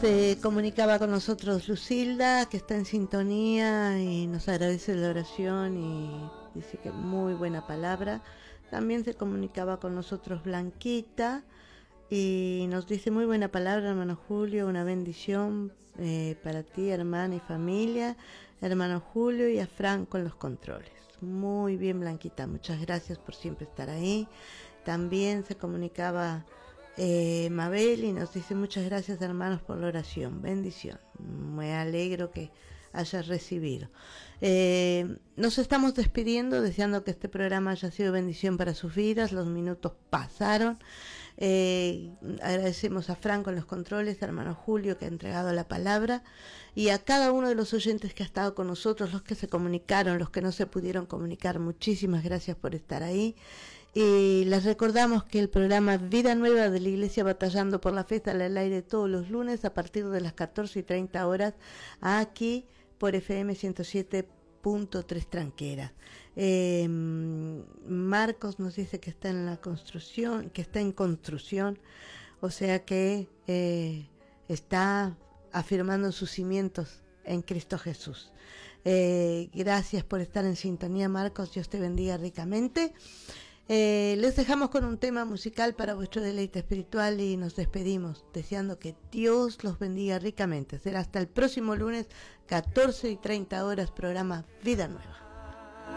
Se comunicaba con nosotros Lucilda, que está en sintonía y nos agradece la oración y dice que muy buena palabra. También se comunicaba con nosotros Blanquita y nos dice muy buena palabra, hermano Julio, una bendición para ti, hermana y familia, hermano Julio, y a Fran con los controles. Muy bien, Blanquita, muchas gracias por siempre estar ahí. También se comunicaba Mabel y nos dice muchas gracias, hermanos, por la oración, bendición. Me alegro que hayas recibido. Nos estamos despidiendo, deseando que este programa haya sido bendición para sus vidas. Los minutos pasaron. Agradecemos a Franco en los controles, a hermano Julio que ha entregado la palabra, y a cada uno de los oyentes que ha estado con nosotros, los que se comunicaron, los que no se pudieron comunicar. Muchísimas gracias por estar ahí. Y les recordamos que el programa Vida Nueva de la Iglesia Batallando por la Fe está al aire todos los lunes a partir de las 14:30 horas aquí por FM 107.3 Tranquera. Marcos nos dice que está en la construcción, que está en construcción, o sea que está afirmando sus cimientos en Cristo Jesús. Gracias por estar en sintonía, Marcos. Dios te bendiga ricamente. Les dejamos con un tema musical para vuestro deleite espiritual y nos despedimos deseando que Dios los bendiga ricamente. Será hasta el próximo lunes 14:30 horas, programa Vida Nueva.